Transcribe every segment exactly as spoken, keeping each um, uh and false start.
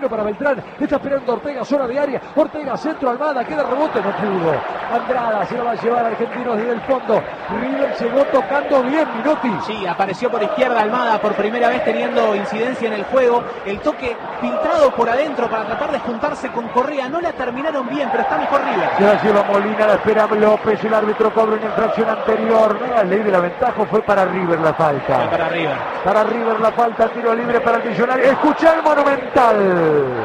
para Beltrán, está esperando Ortega, zona de área, Ortega, centro, Almada, queda rebote, no pudo. Andrada se lo va a llevar Argentinos desde el fondo. River llegó tocando bien, Minotti. Sí, apareció por izquierda Almada por primera vez teniendo incidencia en el juego. El toque filtrado por adentro para tratar de juntarse con Correa. No la terminaron bien, pero está mejor River. Se la lleva Molina, la espera López, el árbitro cobra una infracción anterior. No, la ley de la ventaja, fue para River la falta. Fue para River. Para River la falta, tiro libre para el Millonario. Escuchá el Monumental.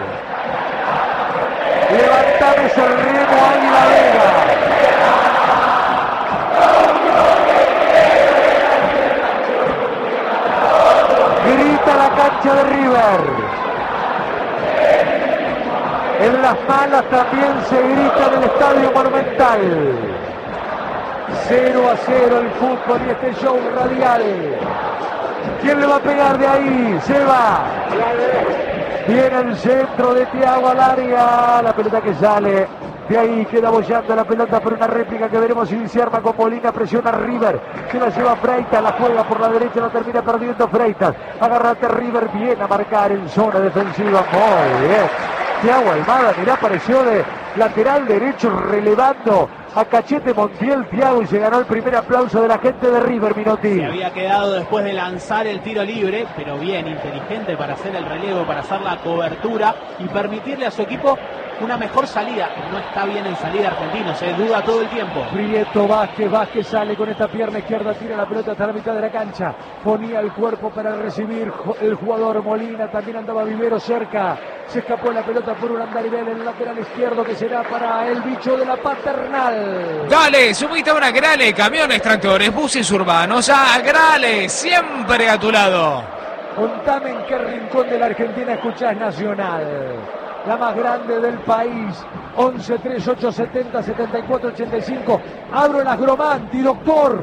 Levantame ese remo, Águila Vega. Grita la cancha de River. En las malas también se grita en el Estadio Monumental. cero a cero el fútbol y este show radial. ¿Quién le va a pegar de ahí? Se va. Viene el centro de Thiago al área. La pelota que sale. De ahí queda bollando la pelota por una réplica que veremos si se arma con Molina. Presiona River. Se la lleva Freitas. La juega por la derecha. La termina perdiendo Freitas. Agárrate River. Viene a marcar en zona defensiva. Muy bien. Thiago Almada, mirá, apareció de lateral derecho relevando a Cachete Montiel, Thiago, y se ganó el primer aplauso de la gente de River, Minotti. Se había quedado después de lanzar el tiro libre, pero bien, inteligente para hacer el relevo, para hacer la cobertura y permitirle a su equipo una mejor salida. No está bien en salida Argentino, se duda todo el tiempo. Prieto, Vázquez, Vázquez sale con esta pierna izquierda, tira la pelota hasta la mitad de la cancha, ponía el cuerpo para recibir el jugador Molina, también andaba Vivero cerca, se escapó la pelota por un andarivel en el lateral izquierdo que será para el bicho de la Paternal. Dale, subite ahora, Grale, camiones, tractores, buses urbanos, a Grale, siempre a tu lado. Contame en qué rincón de la Argentina escuchás Nacional, la más grande del país. Once, tres, ocho, setenta, setenta y cuatro, ochenta y cinco. Abro el Agromanti, doctor.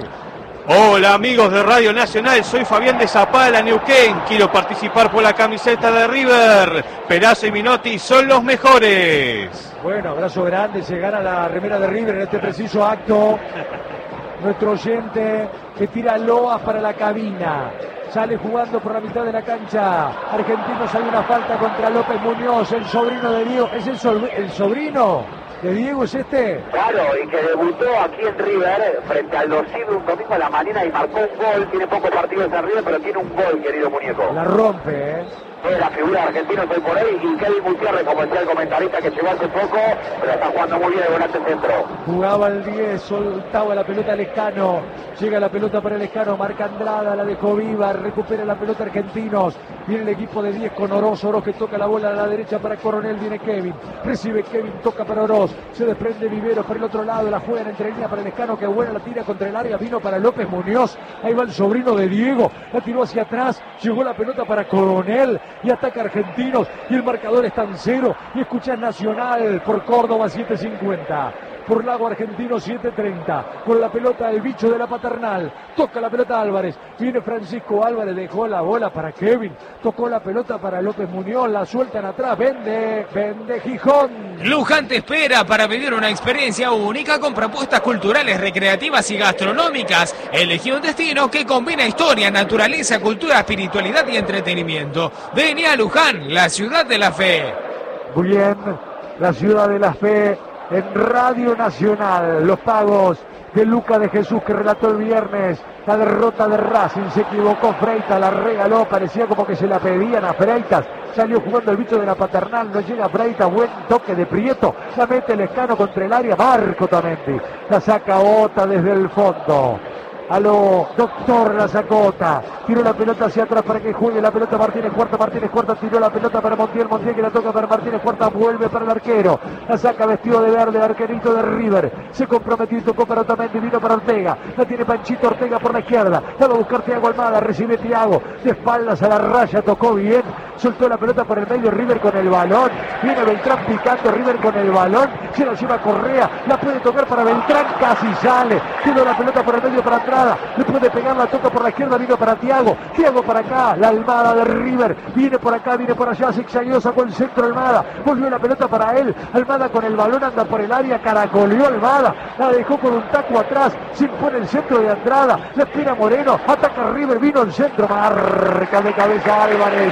Hola amigos de Radio Nacional, soy Fabián de Zapala, Neuquén. Quiero participar por la camiseta de River. Perazo y Minotti son los mejores. Bueno, abrazo grande, se gana la remera de River en este preciso acto. Nuestro oyente que tira loas para la cabina. Sale jugando por la mitad de la cancha. Argentinos, hay una falta contra López Muñoz, el sobrino de Diego. ¿Es el, so el sobrino de Diego, es este? Claro, y que debutó aquí en River frente al Losido un domingo a la mañana y marcó un gol. Tiene pocos partidos en River, pero tiene un gol, querido muñeco. La rompe, ¿eh? Fue la figura de Argentinos hoy por ahí, y Kevin Gutiérrez, como decía el comentarista que llegó hace poco, pero está jugando muy bien de volante centro. Jugaba el diez, soltaba la pelota Lescano, llega la pelota para Lescano, marca Andrada, la dejó viva, recupera la pelota Argentinos, viene el equipo de diez con Oroz, Oroz que toca la bola a la derecha para Coronel, viene Kevin, recibe Kevin, toca para Oroz, se desprende Vivero por el otro lado, la juegan entre línea para Lescano, que buena la tira contra el área, vino para López Muñoz, ahí va el sobrino de Diego, la tiró hacia atrás, llegó la pelota para Coronel, y ataca Argentinos, y el marcador está en cero, y escucha Nacional por Córdoba siete cincuenta. Por Lago Argentino siete treinta, con la pelota el bicho de la Paternal, toca la pelota Álvarez, viene Francisco Álvarez, dejó la bola para Kevin, tocó la pelota para López Muñoz, la sueltan atrás, vende, vende Gijón. Luján te espera para vivir una experiencia única con propuestas culturales, recreativas y gastronómicas. Elegí un destino que combina historia, naturaleza, cultura, espiritualidad y entretenimiento. Vení a Luján, la ciudad de la fe. Muy bien, la ciudad de la fe. En Radio Nacional, los pagos de Luca de Jesús que relató el viernes la derrota de Racing, se equivocó Freitas, la regaló, parecía como que se la pedían a Freitas, salió jugando el bicho de la Paternal, no llega Freitas, buen toque de Prieto, la mete Lescano contra el área, Marco Tamendi, la saca Ota desde el fondo. A lo doctor la sacota, tiró la pelota hacia atrás para que juegue la pelota Martínez Cuarta, Martínez Cuarta tiró la pelota para Montiel, Montiel que la toca para Martínez Cuarta, vuelve para el arquero, la saca vestido de verde, el arquerito de River, se comprometió y tocó para Otamendi, vino para Ortega, la tiene Panchito Ortega por la izquierda, la va a buscar Thiago Almada, recibe Thiago, de espaldas a la raya, tocó bien, soltó la pelota por el medio, River con el balón, viene Beltrán picando, River con el balón, se la lleva Correa, la puede tocar para Beltrán, casi sale, quedó la pelota por el medio para atrás, le puede pegar, la toca por la izquierda, vino para Thiago, Thiago para acá, la Almada de River, viene por acá, viene por allá, zigzagueó, sacó el centro Almada, volvió la pelota para él, Almada con el balón, anda por el área, caracoleó Almada, la dejó con un taco atrás, se impone el centro de Andrada, la espera Moreno, ataca River, vino el centro, marca de cabeza Álvarez,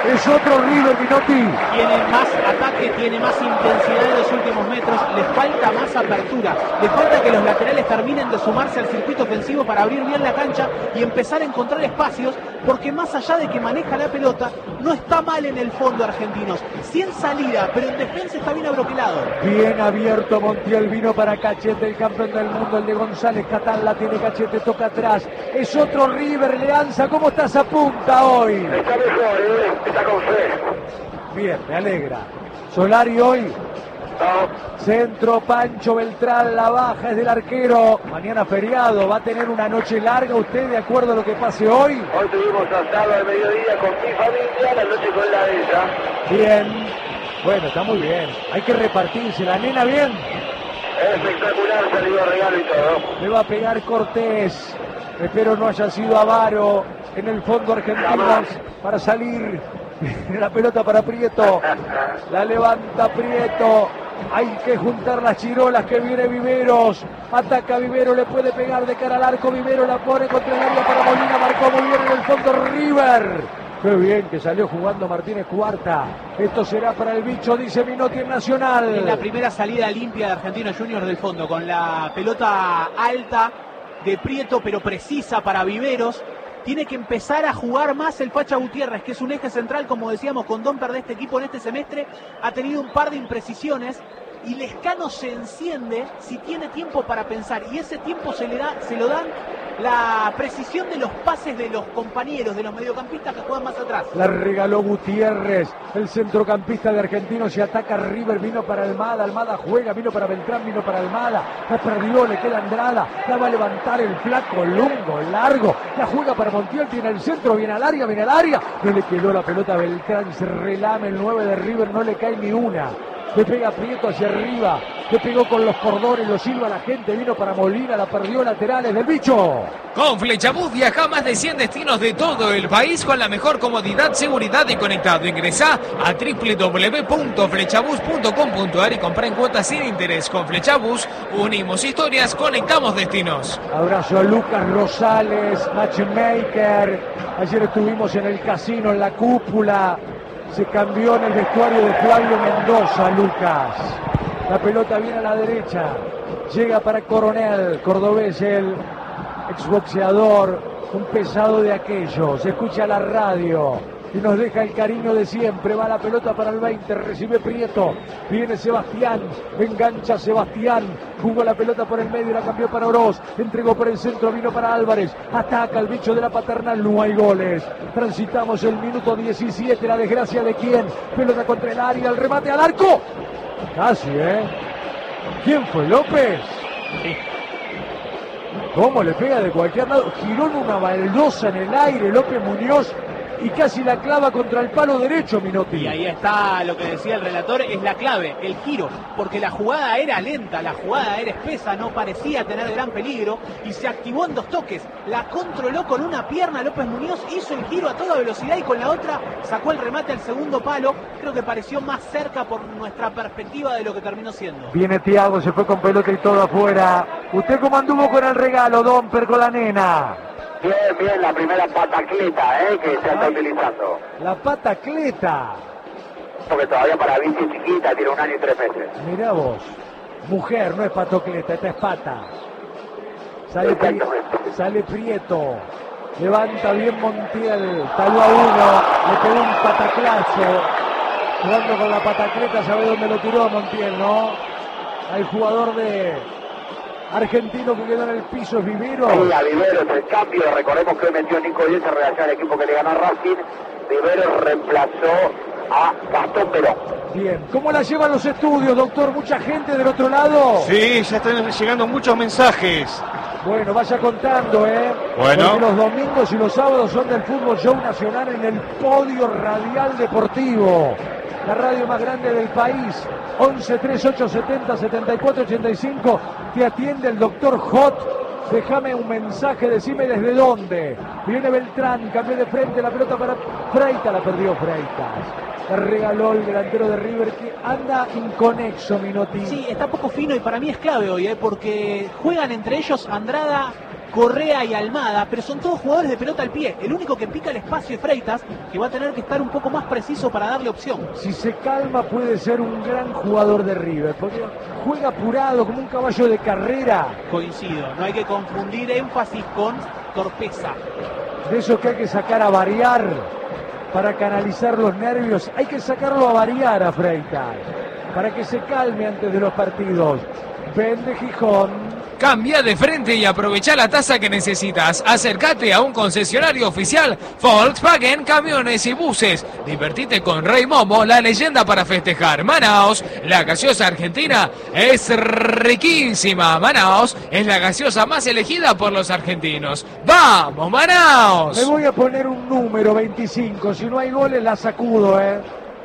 Es otro River, Minotti. Tiene más ataque, tiene más intensidad en los últimos metros, les falta más apertura, les falta que los laterales terminen de sumarse al circuito ofensivo para abrir bien la cancha y empezar a encontrar espacios, porque más allá de que maneja la pelota, no está mal en el fondo Argentinos. Sí en salida, pero en defensa está bien abroquelado. Bien abierto Montiel, vino para Cachete, el campeón del mundo, el de González Catán, la tiene Cachete, toca atrás. Es otro River, Leanza, ¿cómo estás a punta hoy? Está mejor, ¿eh? Está con fe. Bien, me alegra. Solari hoy, No, centro, Pancho Beltrán, la baja es del arquero. Mañana feriado, va a tener una noche larga usted de acuerdo a lo que pase hoy. hoy tuvimos asado al mediodía con mi familia, la noche con la de ella. Bien, bueno, está muy bien. Hay que repartirse, la nena bien. Espectacular, salió regalo y todo. Le va a pegar Cortés. Espero no haya sido avaro en el fondo Argentinos para salir. La pelota para Prieto. La levanta Prieto. Hay que juntar las chirolas que viene Viveros. Ataca Vivero, le puede pegar de cara al arco. Vivero la pone contra el área para Molina. Marcó muy bien en el fondo River. Qué bien que salió jugando Martínez Cuarta. Esto será para el bicho, dice Minotti en Nacional. Es la primera salida limpia de Argentinos Juniors del fondo, con la pelota alta de Prieto, pero precisa para Viveros. Tiene que empezar a jugar más el Pacha Gutiérrez, que es un eje central, como decíamos, con Domper de este equipo en este semestre. Ha tenido un par de imprecisiones y Lescano se enciende si tiene tiempo para pensar, y ese tiempo se le da, se lo dan la precisión de los pases de los compañeros, de los mediocampistas que juegan más atrás. La regaló Gutiérrez, el centrocampista de Argentinos, y ataca River. Vino para Almada, Almada juega, vino para Beltrán, vino para Almada, la perdió, le queda Andrada, la va a levantar el flaco Lungo, largo, la juega para Montiel, tiene el centro, viene al área, viene al área, no le quedó la pelota a Beltrán, se relame el nueve de River, no le cae ni una. Le pega Prieto hacia arriba, le pegó con los cordones, lo silba la gente, vino para Molina, la perdió laterales del bicho. Con Flechabús viaja a más de cien destinos de todo el país con la mejor comodidad, seguridad y conectado. Ingresá a doble u doble u doble u punto flechabús punto com punto a r y comprá en cuotas sin interés. Con Flechabús unimos historias, conectamos destinos. Abrazo a Lucas Rosales, matchmaker. Ayer estuvimos en el casino, en la cúpula. Se cambió en el vestuario de Flavio Mendoza, Lucas. La pelota viene a la derecha. Llega para Coronel, cordobés, el exboxeador, un pesado de aquellos. Se escucha la radio y nos deja el cariño de siempre. Va la pelota para el veinte, recibe Prieto. Viene Sebastián, engancha Sebastián. Jugó la pelota por el medio, la cambió para Oroz. Entregó por el centro, vino para Álvarez. Ataca el bicho de la Paternal, no hay goles. Transitamos el minuto diecisiete, la desgracia de quién. Pelota contra el área, el remate al arco. Casi, ¿eh? ¿Quién fue, López? Sí. ¿Cómo le pega de cualquier lado? Giró en una baldosa en el aire López Muñoz y casi la clava contra el palo derecho, Minotti. Y ahí está lo que decía el relator, es la clave, el giro, porque la jugada era lenta, la jugada era espesa, no parecía tener gran peligro y se activó en dos toques. La controló con una pierna López Muñoz, hizo el giro a toda velocidad y con la otra sacó el remate al segundo palo. Creo que pareció más cerca por nuestra perspectiva de lo que terminó siendo. Viene Thiago, se fue con pelota y todo afuera. ¿Usted cómo anduvo con el regalo, Domper, con la nena? Bien, bien, la primera patacleta, ¿eh? Que se está utilizando. La patacleta. Porque todavía para bici chiquita, tiene un año y tres meses. Mirá vos. Mujer, no es patocleta, esta es pata. Sale, Pri sale Prieto. Levanta bien Montiel. Taló a uno. Le pegó un pataclazo. Jugando con la patacleta, sabe dónde lo tiró Montiel, ¿no? Al jugador de argentino que quedó en el piso es Vivero. Sí, a Vivero es el cambio. Recordemos que hoy metió Nico Díez en relación al equipo que le ganó a Racing. Vivero reemplazó a Gastón Perón. Bien, ¿cómo la llevan los estudios, doctor? ¿Mucha gente del otro lado? Sí, ya están llegando muchos mensajes. Bueno, vaya contando, ¿eh? Bueno. Porque los domingos y los sábados son del Fútbol Show Nacional en el Podio Radial Deportivo. La radio más grande del país. once treinta y ocho setenta setenta y cuatro ochenta y cinco. Te atiende el doctor Hot. Déjame un mensaje, decime desde dónde. Viene Beltrán, cambió de frente la pelota para Freitas, la perdió Freitas. La regaló el delantero de River que anda inconexo, Minotti. Sí, está poco fino y para mí es clave hoy, ¿eh? Porque juegan entre ellos Andrada Correa y Almada, pero son todos jugadores de pelota al pie. El único que pica el espacio es Freitas, que va a tener que estar un poco más preciso para darle opción. Si se calma puede ser un gran jugador de River, porque juega apurado como un caballo de carrera. Coincido, no hay que confundir énfasis con torpeza. De eso que hay que sacar a variar para canalizar los nervios. Hay que sacarlo a variar a Freitas para que se calme antes de los partidos. Vende Gijón. Cambia de frente y aprovecha la tasa que necesitas. Acércate a un concesionario oficial Volkswagen Camiones y Buses. Divertite con Rey Momo, la leyenda para festejar. Manaos, la gaseosa argentina es riquísima. Manaos es la gaseosa más elegida por los argentinos. ¡Vamos, Manaos! Me voy a poner un número, veinticinco. Si no hay goles la sacudo, ¿eh?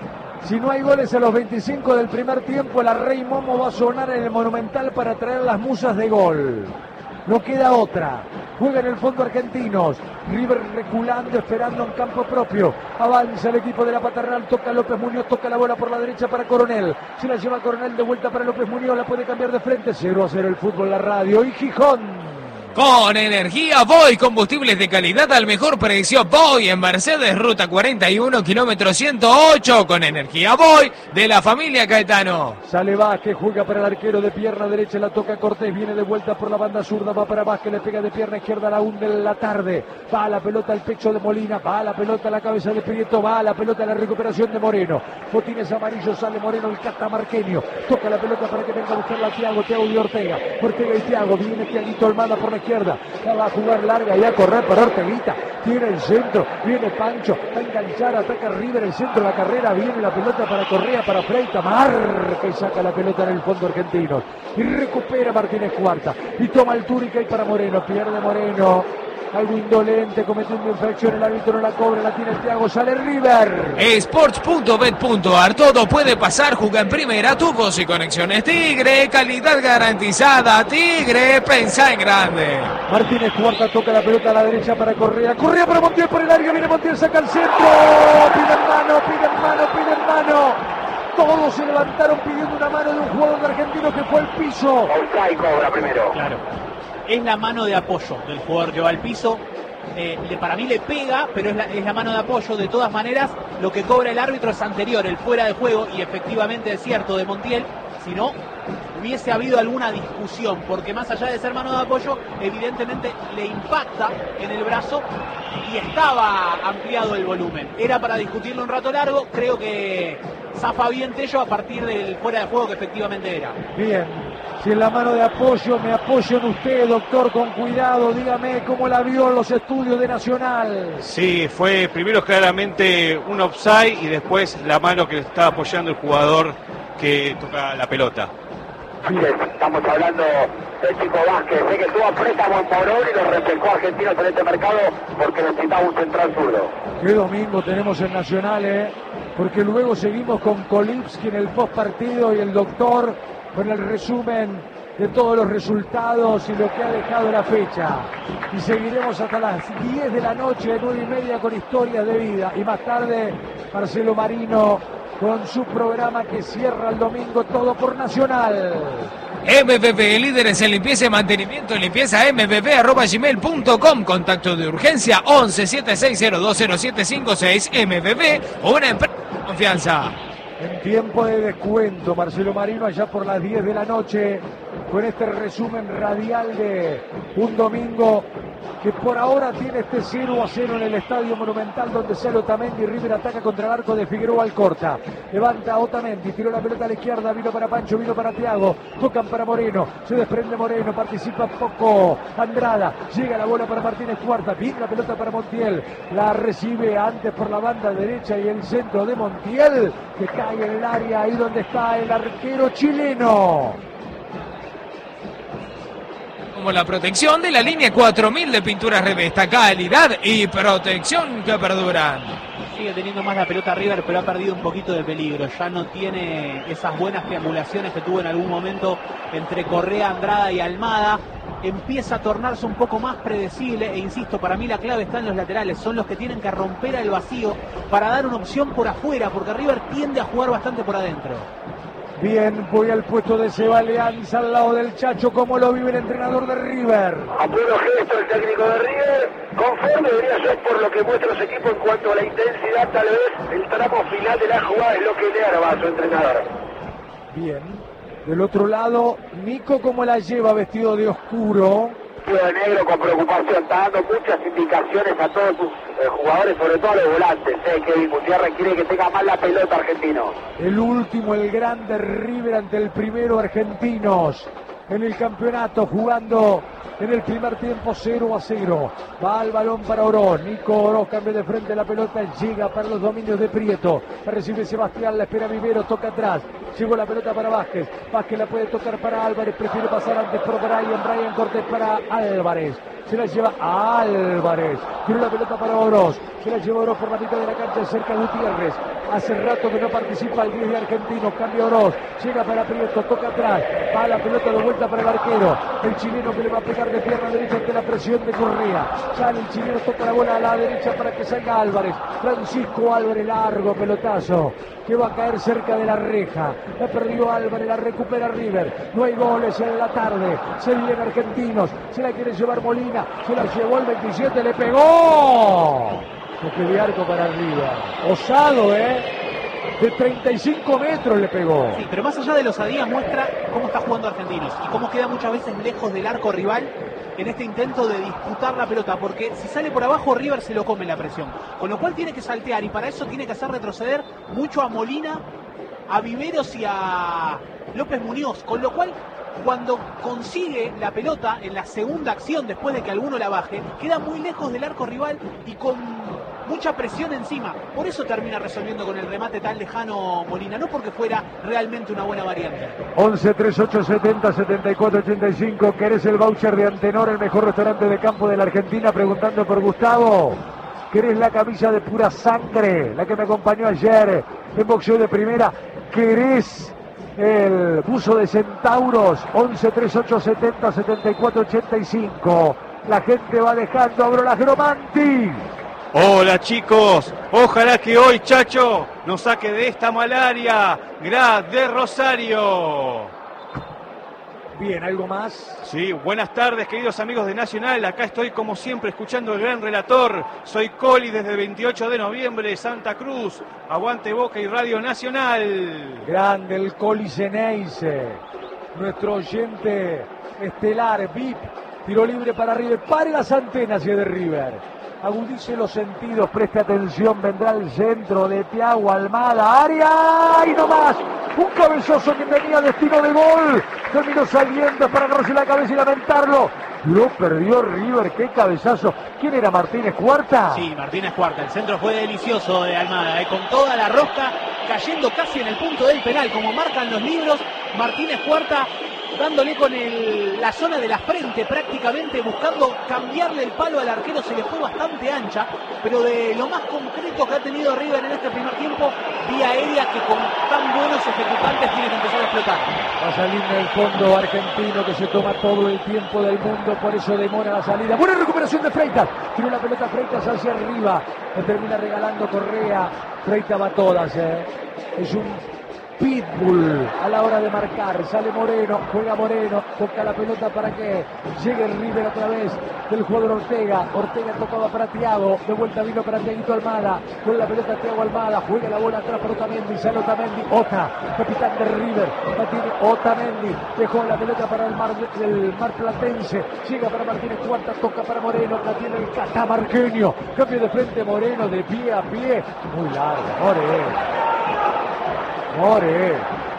Si no hay goles a los veinticinco del primer tiempo, la Rey Momo va a sonar en el Monumental para traer las musas de gol. No queda otra. Juega en el fondo argentinos. River reculando, esperando en campo propio. Avanza el equipo de la Paternal. Toca López Muñoz, toca la bola por la derecha para Coronel. Se la lleva Coronel de vuelta para López Muñoz. La puede cambiar de frente. cero a cero el fútbol, la radio. Y Gijón. Con energía Voy, combustibles de calidad al mejor precio. Voy en Mercedes, ruta cuarenta y uno, kilómetro ciento ocho. Con energía Voy de la familia Caetano. Sale Vázquez, juega para el arquero de pierna derecha, la toca Cortés, viene de vuelta por la banda zurda, va para Vázquez, le pega de pierna izquierda, la hunde en la tarde. Va la pelota al pecho de Molina, va la pelota a la cabeza de Prieto, va la pelota a la recuperación de Moreno. Botines amarillos, sale Moreno, el catamarqueño. Toca la pelota para que venga a buscarla a Thiago, Thiago y Ortega. Ortega y Thiago, viene Thiaguito Almada por la izquierda. La va a jugar larga y a correr para Orteguita. Tiene el centro, viene Pancho, va a enganchar, ataca River, el centro de la carrera, viene la pelota para Correa, para Freitas, marca y saca la pelota en el fondo argentino. Y recupera Martínez Cuarta. Y toma altura y cae para Moreno, pierde Moreno. Algo indolente, cometiendo infracción, el árbitro no la cobra, la tiene Thiago, sale River. Sports punto bet punto ar, todo puede pasar, juega en primera, tubos y conexiones Tigre, calidad garantizada, Tigre, pensá en grande. Martínez Cuarta toca la pelota a la derecha para Correa, Correa para Montiel por el área, viene Montiel, saca el centro, piden mano, piden mano, piden mano. Todos se levantaron pidiendo una mano de un jugador argentino que fue al piso. Offside cobra primero. Claro. Es la mano de apoyo del jugador que va al piso. Eh, le, para mí le pega, pero es la, es la mano de apoyo. De todas maneras, lo que cobra el árbitro es anterior, el fuera de juego, y efectivamente es cierto de Montiel. Si no, hubiese habido alguna discusión, porque más allá de ser mano de apoyo, evidentemente le impacta en el brazo y estaba ampliado el volumen. Era para discutirlo un rato largo, creo que zafa bien Tello a partir del fuera de juego que efectivamente era. Bien, si en la mano de apoyo, me apoyo en usted, doctor, con cuidado, dígame cómo la vio en los estudios de Nacional. Sí, fue primero claramente un offside y después la mano que estaba apoyando el jugador que toca la pelota. Estamos hablando del Chico Vázquez, sé que tuvo a préstamo en Morón y lo reflejó Argentinos en este mercado porque necesitaba un central zurdo. Qué domingo tenemos en Nacional, ¿eh? Porque luego seguimos con Kolipski en el post partido y el doctor con el resumen de todos los resultados y lo que ha dejado la fecha. Y seguiremos hasta las diez de la noche, nueve y media, con historias de vida. Y más tarde, Marcelo Marino con su programa que cierra el domingo, todo por Nacional. M V P, líderes en limpieza y mantenimiento, limpieza m v p arroba gmail punto com, contacto de urgencia once setenta y seis cero dos cero siete cinco seis. M V P, una empresa de confianza. En tiempo de descuento, Marcelo Marino allá por las diez de la noche, con este resumen radial de un domingo que por ahora tiene este cero a cero en el Estadio Monumental, donde sale Otamendi y River ataca contra el arco de Figueroa Alcorta. Levanta Otamendi, tiró la pelota a la izquierda, vino para Pancho, vino para Thiago, tocan para Moreno, se desprende Moreno, participa poco Andrada, llega la bola para Martínez Cuarta, viene la pelota para Montiel, la recibe antes por la banda derecha y el centro de Montiel, que cae en el área, ahí donde está el arquero chileno. Como la protección de la línea cuatro mil de pinturas Revesta, calidad y protección que perduran. Sigue teniendo más la pelota River, pero ha perdido un poquito de peligro. Ya no tiene esas buenas triangulaciones que tuvo en algún momento entre Correa, Andrada y Almada. Empieza a tornarse un poco más predecible e insisto, para mí la clave está en los laterales. Son los que tienen que romper el vacío para dar una opción por afuera, porque River tiende a jugar bastante por adentro. Bien, voy al puesto de Seba Leanza al lado del Chacho. ¿Cómo lo vive el entrenador de River? A puro gesto el técnico de River, conforme debería ser por lo que muestra su equipo en cuanto a la intensidad, tal vez el tramo final de la jugada es lo que le arma a su entrenador. Bien, del otro lado, Nico, ¿cómo la lleva vestido de oscuro? De negro con preocupación, está dando muchas indicaciones a todos sus eh, jugadores, sobre todo a los volantes. Eh, Kevin Gutiérrez quiere que tenga más la pelota argentino. El último, el grande River ante el primero, argentinos en el campeonato, jugando en el primer tiempo cero a cero. Va al balón para Oroz. Nico Oroz cambia de frente la pelota, llega para los dominios de Prieto. La recibe Sebastián, la espera Vivero, toca atrás. Llegó la pelota para Vázquez. Vázquez la puede tocar para Álvarez, prefiere pasar antes por Brian. Brian Cortés para Álvarez. Se la lleva a Álvarez. Tiene la pelota para Oroz. Se la lleva Oroz por la mitad de la cancha, cerca Gutiérrez. Hace rato que no participa el diez de Argentino. Cambia Oroz. Llega para Prieto, toca atrás. Va la pelota de vuelta para el arquero. El chileno que le va a pegar de pierna derecha ante la presión de Correa. Sale el chileno, toca la bola a la derecha para que salga Álvarez. Francisco Álvarez, largo pelotazo que va a caer cerca de la reja. La perdió Álvarez, la recupera River. No hay goles en la tarde. Se vienen Argentinos. Se la quiere llevar Molina. Se la llevó el veintisiete, le pegó. Toque de arco para River. Osado, ¿eh? De treinta y cinco metros le pegó. Sí, pero más allá de la osadía muestra cómo está jugando Argentinos y cómo queda muchas veces lejos del arco rival en este intento de disputar la pelota, porque si sale por abajo River se lo come la presión, con lo cual tiene que saltear y para eso tiene que hacer retroceder mucho a Molina, a Viveros y a López Muñoz, con lo cual cuando consigue la pelota en la segunda acción después de que alguno la baje, queda muy lejos del arco rival y con mucha presión encima. Por eso termina resolviendo con el remate tan lejano Molina, no porque fuera realmente una buena variante. once, treinta y ocho, setenta, setenta y cuatro, ochenta y cinco. ¿Querés el voucher de Antenor, el mejor restaurante de campo de la Argentina? Preguntando por Gustavo. ¿Querés la camisa de pura sangre, la que me acompañó ayer en boxeo de primera? ¿Querés el buzo de centauros? once, treinta y ocho, setenta, setenta y cuatro, ochenta y cinco. La gente va dejando. Abro la Gromanti. Hola chicos, ojalá que hoy Chacho nos saque de esta malaria. Gra de Rosario. Bien, ¿algo más? Sí, buenas tardes queridos amigos de Nacional, acá estoy como siempre escuchando el gran relator. Soy Coli desde el veintiocho de noviembre, Santa Cruz. Aguante Boca y Radio Nacional. Grande el Coli Ceneice, nuestro oyente estelar, V I P. Tiro libre para River, pare las antenas y de River. Agudice los sentidos, preste atención, vendrá el centro de Thiago Almada, área y no más. Un cabezoso que tenía destino de gol, terminó saliendo para agarrarse la cabeza y lamentarlo. Lo perdió River, qué cabezazo. ¿Quién era, Martínez Cuarta? Sí, Martínez Cuarta, el centro fue delicioso de Almada, eh, con toda la rosca, cayendo casi en el punto del penal, como marcan los libros. Martínez Cuarta dándole con el, la zona de la frente prácticamente, buscando cambiarle el palo al arquero, se le fue bastante ancha, pero de lo más concreto que ha tenido River en este primer tiempo, vía aérea que con tan buenos ejecutantes tiene que empezar a explotar. Va a salir en el fondo argentino que se toma todo el tiempo del mundo, por eso demora la salida. Buena recuperación de Freitas, tiró la pelota Freitas hacia arriba, le termina regalando Correa. Freitas va a todas, eh. Es un pitbull a la hora de marcar. Sale Moreno, juega Moreno, toca la pelota para que llegue River otra vez del jugador Ortega. Ortega tocaba para Thiago, de vuelta vino para Thiaguito Almada, con la pelota Thiago Almada, juega la bola atrás para Otamendi, sale Otamendi, Ota, capitán de River, la tiene Otamendi, dejó la pelota para el Mar, el Mar Platense, llega para Martínez Cuarta, toca para Moreno, la tiene el catamarqueño, cambio de frente Moreno, de pie a pie, muy larga, Moreno. More,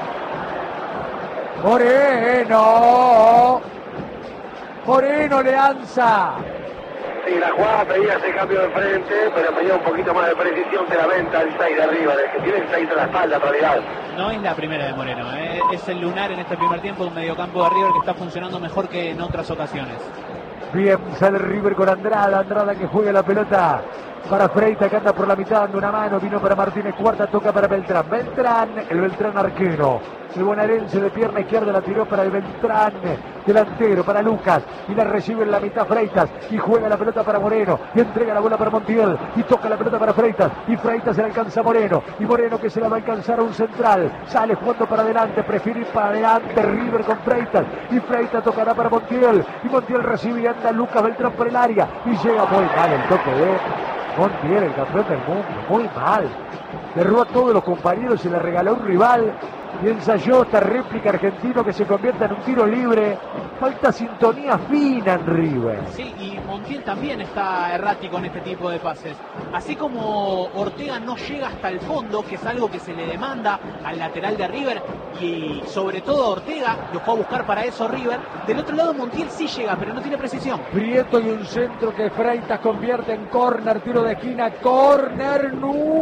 Moreno, Moreno Leanza. Sí, la jugada pedía ese cambio de frente, pero pedía un poquito más de precisión que la venta el seis de arriba, el que tiene el seis de la espalda en realidad. No es la primera de Moreno, ¿eh? Es el lunar en este primer tiempo de un mediocampo de River que está funcionando mejor que en otras ocasiones. Bien, sale River con Andrada, Andrada que juega la pelota para Freitas que anda por la mitad dando una mano, vino para Martínez Cuarta, toca para Beltrán, Beltrán, el Beltrán arquero, el bonaerense de pierna izquierda la tiró para el Beltrán, delantero para Lucas, y la recibe en la mitad Freitas, y juega la pelota para Moreno, y entrega la bola para Montiel, y toca la pelota para Freitas, y Freitas se la alcanza a Moreno, y Moreno que se la va a alcanzar a un central, sale jugando para adelante, prefiere ir para adelante, River con Freitas, y Freitas tocará para Montiel, y Montiel recibe y anda Lucas Beltrán por el área, y llega muy mal el toque de Montiel, el campeón del mundo, muy mal. Le robó a todos los compañeros, se le regaló a un rival y ensayó esta réplica argentino que se convierta en un tiro libre. Falta sintonía fina en River. Sí, y Montiel también está errático en este tipo de pases. Así como Ortega no llega hasta el fondo, que es algo que se le demanda al lateral de River, y sobre todo Ortega lo fue a buscar para eso River. Del otro lado Montiel sí llega, pero no tiene precisión. Prieto y un centro que Freitas convierte en córner, tiro de esquina, córner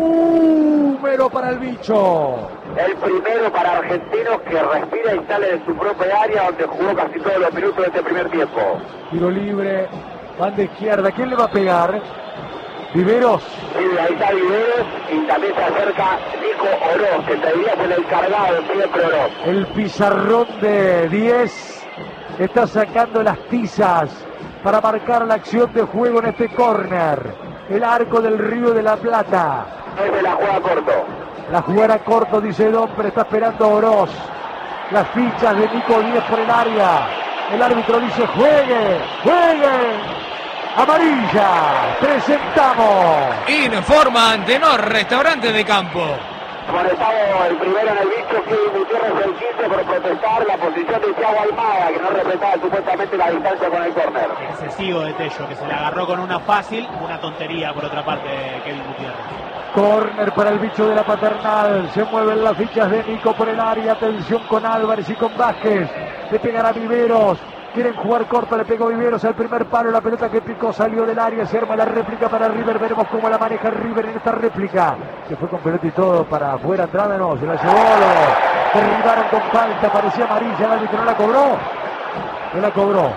número para el bicho. El primero para Argentinos que respira y sale de su propia área donde jugó casi todos los minutos de este primer tiempo. Tiro libre, banda izquierda, ¿quién le va a pegar? Viveros. Sí, ahí está Viveros y también se acerca Nico Oroz, que te diría que el encargado siempre Oroz. El pizarrón de diez está sacando las tizas para marcar la acción de juego en este córner. El arco del Río de la Plata. Ese la juega corto. La jugada corto, dice Don, pero está esperando Oroz. Las fichas de Nico Díez por el área. El árbitro dice juegue, juegue. Amarilla, presentamos. Informa Antenor, restaurante de campo. Amonestado el primero en el bicho, Kevin Gutiérrez el quince por protestar la posición de Thiago Almada, que no respetaba supuestamente la distancia con el córner. Excesivo de Tello, que se le agarró con una fácil, una tontería por otra parte de Kevin Gutiérrez. Córner para el bicho de la Paternal. Se mueven las fichas de Nico por el área. Atención con Álvarez y con Vázquez. Le pegará Viveros. Quieren jugar corto, le pegó Viveros al primer palo. La pelota que picó salió del área. Se arma la réplica para River. Veremos cómo la maneja River en esta réplica. Se fue con pelota y todo para afuera. Andrada no, se la llevó. Lo derribaron con falta. Parecía amarilla. El árbitro no la cobró. No la cobró.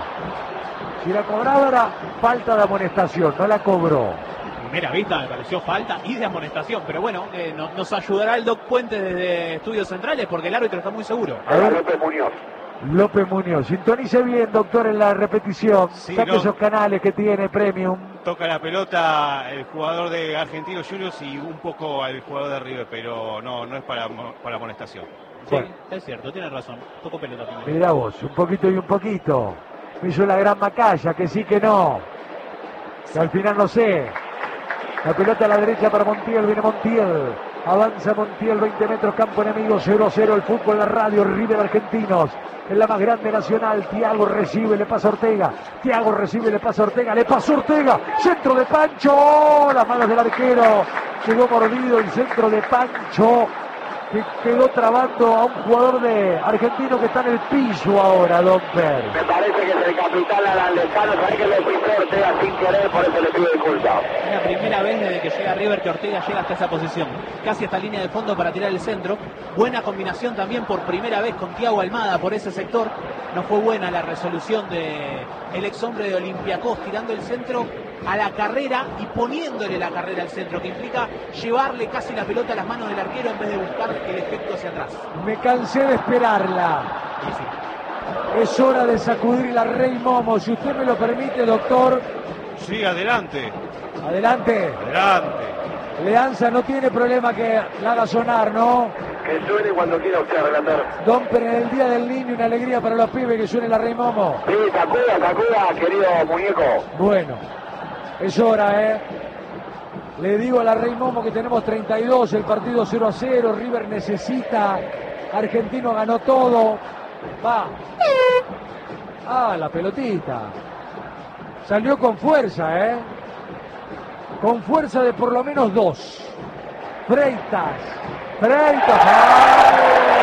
Si la cobraba era falta de amonestación. No la cobró. Primera vista me pareció falta y de amonestación, pero bueno, eh, no, nos ayudará el Doc Puente desde Estudios Centrales porque el árbitro está muy seguro. A ver, López Muñoz. López Muñoz, sintonice bien, doctor, en la repetición. Sí, Saque no. esos canales que tiene Premium. Toca la pelota el jugador de Argentinos Juniors y un poco al jugador de River, pero no, no es para, para amonestación. Sí, Bueno. es cierto, tiene razón. Tocó pelota primero. Mirá vos, un poquito y un poquito. Me hizo la gran Macaya, que sí que no. Que al final no sé. La pelota a la derecha para Montiel, viene Montiel. Avanza Montiel, veinte metros, campo enemigo, cero a cero. El fútbol, la radio, River Argentinos. En la más grande nacional, Thiago recibe, le pasa a Ortega. Thiago recibe, le pasa a Ortega, le pasó Ortega. Centro de Pancho, las manos del arquero. Llegó mordido el centro de Pancho, que quedó trabando a un jugador de argentino que está en el piso ahora, Domper. Me parece que es el capitán Alan Lezano, sabe que le pisó Ortega sin querer, por eso le pido disculpas. Es la primera vez desde que llega River que Ortega llega hasta esa posición. Casi hasta línea de fondo para tirar el centro. Buena combinación también por primera vez con Thiago Almada por ese sector. No fue buena la resolución de el ex hombre de Olympiacos tirando el centro a la carrera y poniéndole la carrera al centro, que implica llevarle casi la pelota a las manos del arquero en vez de buscar el efecto hacia atrás. Me cansé de esperarla. Y sí. Es hora de sacudir la Rey Momo. Si usted me lo permite, doctor. Sí, adelante, Adelante. adelante. Leanza no tiene problema que la haga sonar, ¿no? Que suene cuando quiera usted, relator. Domper, en el Día del Niño, una alegría para los pibes que suene la Rey Momo. Sí, sacuda, sacuda, querido muñeco. Bueno, es hora, ¿eh? Le digo a la Rey Momo que tenemos treinta y dos, el partido cero a cero, River necesita, Argentino ganó todo. Va. Ah, la pelotita. Salió con fuerza, ¿eh? Con fuerza de por lo menos dos. Freitas. Freitas. ¡Ay!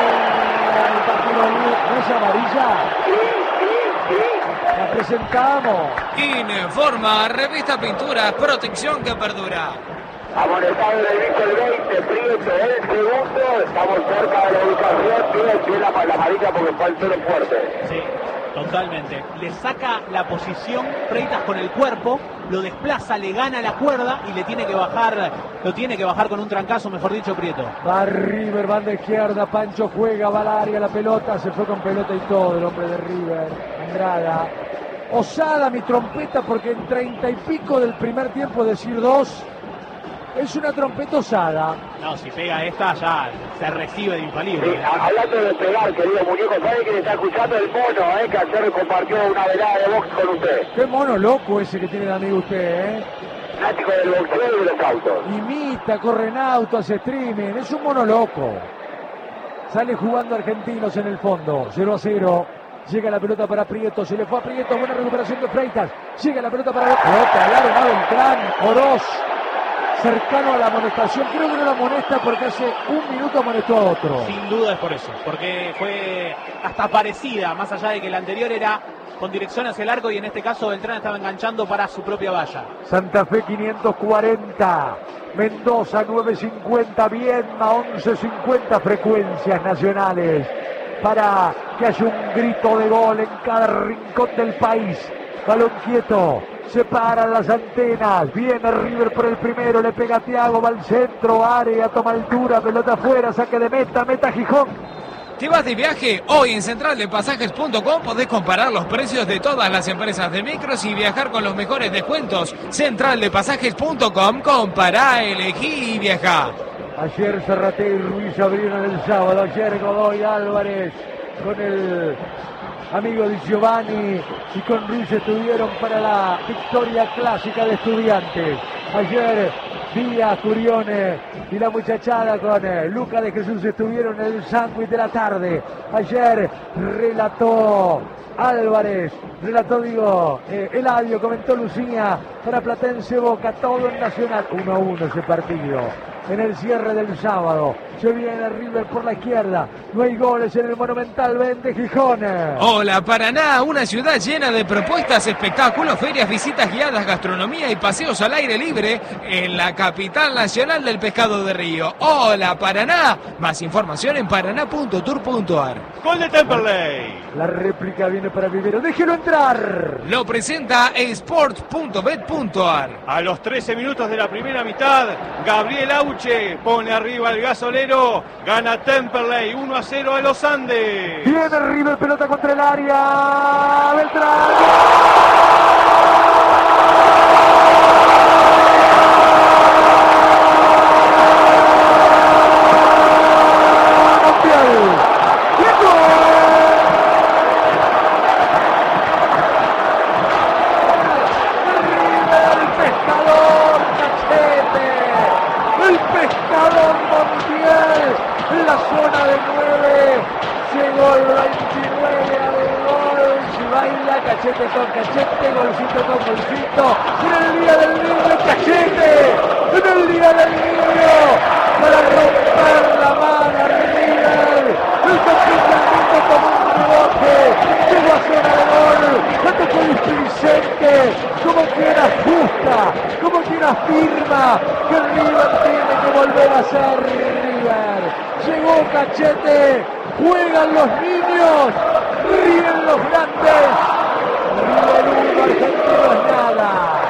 El partido no es amarilla. Sí, sí, sí. La presentamos. Informa Revista Pinturas, protección que perdura. Amonestado en el bicho el veinte, Prieto el segundo, estamos cerca de la ubicación, tiene, tiene la, la amarilla porque fue el cero fuerte. Sí. Totalmente. Le saca la posición Freitas con el cuerpo, lo desplaza, le gana la cuerda y le tiene que bajar, lo tiene que bajar con un trancazo, mejor dicho, Prieto. Va River, banda izquierda, Pancho juega, va al área, la pelota, se fue con pelota y todo el hombre de River, Andrada. Osada mi trompeta porque en treinta y pico del primer tiempo decir dos es una trompeta osada. No, si pega esta ya se recibe de infalible. Sí, hablando de pegar, querido muñeco, ¿sabe que le está escuchando el mono, eh? Que ayer compartió una velada de box con usted. Qué mono loco ese que tiene de amigo usted, ¿eh? Fanático del boxeo y de los autos. Imita, corre en auto, hace streaming, es un mono loco. Sale jugando Argentinos en el fondo, cero a cero. Llega la pelota para Prieto, se le fue a Prieto, buena recuperación de Freitas. Llega la pelota para pelota, al aro, va Beltrán, Oroz. Cercano a la amonestación, creo que no la amonesta porque hace un minuto amonestó a otro. Sin duda es por eso, porque fue hasta parecida, más allá de que la anterior era con dirección hacia el arco y en este caso Beltrán estaba enganchando para su propia valla. Santa Fe quinientos cuarenta, Mendoza novecientos cincuenta, Viedma once cincuenta, frecuencias nacionales para que haya un grito de gol en cada rincón del país. Balón quieto. Se paran las antenas, viene River por el primero, le pega a Thiago, va al centro, área, toma altura, pelota afuera, saque de meta, meta Gijón. ¿Te vas de viaje? Hoy en central de pasajes punto com podés comparar los precios de todas las empresas de micros y viajar con los mejores descuentos. central de pasajes punto com, compará, elegí y viajá. Ayer Zarraté y Ruiz abrieron el sábado, ayer Godoy Álvarez con el amigo Di Giovanni y con Ruiz estuvieron para la victoria clásica de Estudiantes. Ayer Díaz, Curione y la muchachada con eh, Luca de Jesús estuvieron en el sándwich de la tarde. Ayer relató Álvarez, relató digo, eh, Eladio, comentó Lucía para Platense Boca, todo en Nacional. uno a uno ese partido. En el cierre del sábado, se viene River por la izquierda, no hay goles en el Monumental, vende Gijón. Hola Paraná, una ciudad llena de propuestas, espectáculos, ferias, visitas guiadas, gastronomía y paseos al aire libre en la capital nacional del pescado de río. Hola Paraná, más información en paraná punto tour punto ar. Gol de Temperley. La réplica viene para Vivero, déjelo entrar. Lo presenta sports punto bet punto ar. A los trece minutos de la primera mitad, Gabriel Auche pone arriba el gasolero, gana Temperley uno a cero a los Andes. Viene River, pelota contra el área, Beltrán. Cachete con cachete, golcito con golcito, en el día del niño, Cachete, en el día del niño, para romper la mano a River, el completamente como un rebote, llegó a zona de gol, la tocó displicente, como quien ajusta, como quien afirma que River tiene que volver a ser River, llegó Cachete, juegan los niños, ríen los grandes. River uno, Argentinos nada.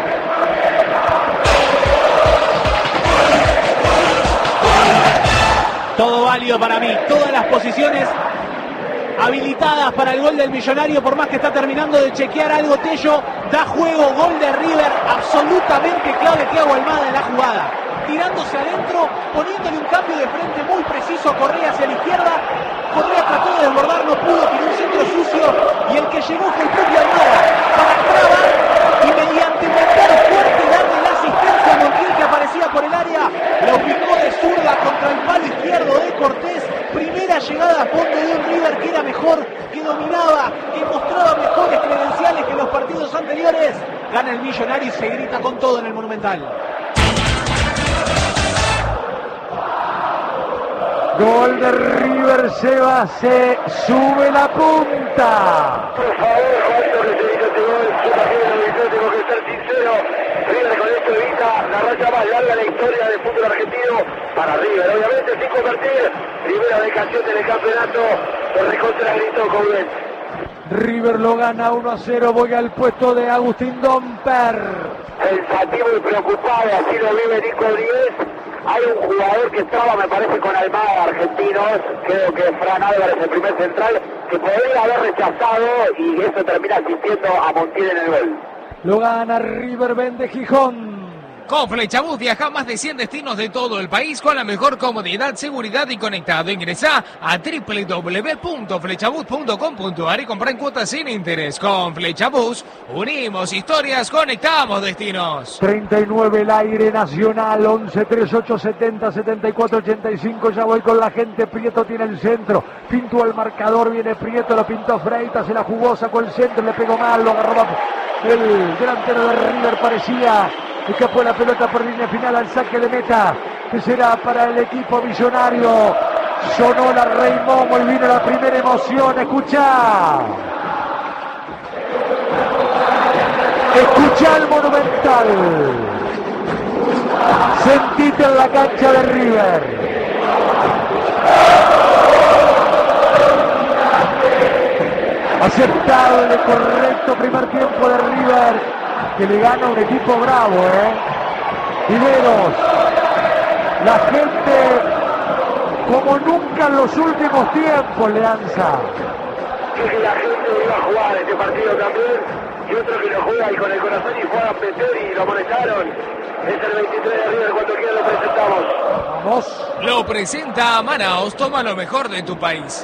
Todo válido para mí, todas las posiciones habilitadas para el gol del Millonario, por más que está terminando de chequear algo Tello, da juego, gol de River, absolutamente clave Thiago Almada en la jugada. Tirándose adentro, poniéndole un cambio de frente muy preciso a Correa hacia la izquierda. Correa trató de desbordar, no pudo, tiró un centro sucio y el que llegó fue el propio Almada para Traba y mediante meter fuerte y darle la asistencia a Montiel que aparecía por el área, la ubicó de zurda contra el palo izquierdo de Cortés. Primera llegada a fondo de un River que era mejor, que dominaba, que mostraba mejores credenciales que en los partidos anteriores. Gana el Millonario y se grita con todo en el Monumental. Gol de River, Seba, se sube la punta. Por favor, Juanito, que se hizo este gol, yo también lo evité, tengo que ser sincero. River con esto evita la racha más larga de la historia del fútbol argentino para River. Obviamente sin convertir, primera de Cachete en el campeonato, se recontra gritó con bien. River lo gana uno a cero. Voy al puesto de Agustín Domper. Pensativo y preocupado, así lo vive Nico Díez. Hay un jugador que estaba, me parece, con Almada de Argentinos, creo que Fran Álvarez, el primer central, que podría haber rechazado y eso termina asistiendo a Montiel en el gol. Lo gana River, vende Gijón. Con Flechabús viaja a más de cien destinos de todo el país con la mejor comodidad, seguridad y conectado. Ingresá a doble u doble u doble u punto flechabús punto com punto a r y compra en cuotas sin interés. Con Flechabús unimos historias, conectamos destinos. treinta y nueve el aire nacional, once, treinta y ocho, setenta, setenta y cuatro, ochenta y cinco. Ya voy con la gente. Prieto tiene el centro. Pintó el marcador, viene Prieto, lo pintó Freitas, se la jugó, sacó el centro, le pegó mal, lo agarró el delantero de River, parecía. Escapó la pelota por línea final al saque de meta, que será para el equipo millonario. Sonó la Rey Momo y vino la primera emoción. Escucha. Escucha el Monumental. Sentite en la cancha de River. Aceptable, correcto primer tiempo de River, que le gana un equipo bravo, ¿eh? Riveros, la gente como nunca en los últimos tiempos le danza. Que la gente iba a jugar este partido también, y otro que lo juega y con el corazón y fue a meter y lo molestaron. Es el veintitrés de River, cuando quiera lo presentamos. Vamos. Lo presenta Manaos, toma lo mejor de tu país.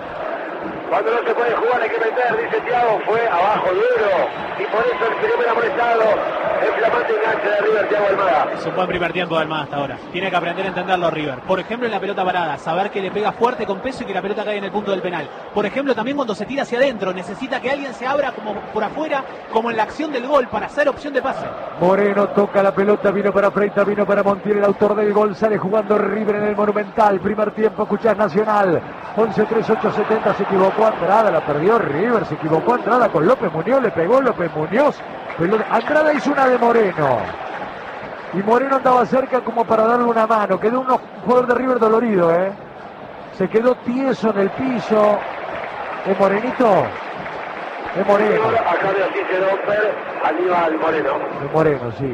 Cuando no se puede jugar hay que meter, dice Thiago, fue abajo duro, y por eso el primer amonestado, el flamante enganche de River, Thiago Almada. Es un buen primer tiempo de Almada hasta ahora. Tiene que aprender a entenderlo River. Por ejemplo, en la pelota parada, saber que le pega fuerte con peso y que la pelota cae en el punto del penal. Por ejemplo, también cuando se tira hacia adentro, necesita que alguien se abra como por afuera, como en la acción del gol, para hacer opción de pase. Moreno toca la pelota, vino para Freitas, vino para Montiel, el autor del gol, sale jugando River en el Monumental. Primer tiempo, escuchás Nacional. once, treinta y ocho, setenta, se equivocó Andrada, la perdió River, se equivocó Andrada con López Muñoz, le pegó López Muñoz. Andrada hizo una de Moreno. Y Moreno andaba cerca como para darle una mano. Quedó un jugador de River dolorido, ¿eh? Se quedó tieso en el piso. ¿Es Morenito? Es Moreno. Acá de así se Domper, Aníbal Moreno. Es Moreno, sí.